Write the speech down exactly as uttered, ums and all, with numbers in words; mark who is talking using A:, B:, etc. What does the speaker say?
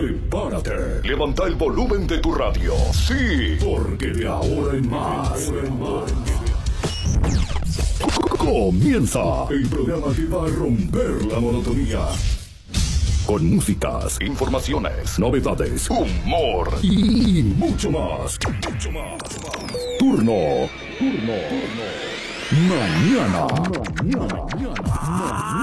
A: prepárate. Levanta el volumen de tu radio. Sí, porque de ahora en más. Comienza el programa que va a romper la monotonía. Con músicas, informaciones, novedades, humor y mucho más. Mucho más. Turno. Turno. Mañana. Mañana. Mañana.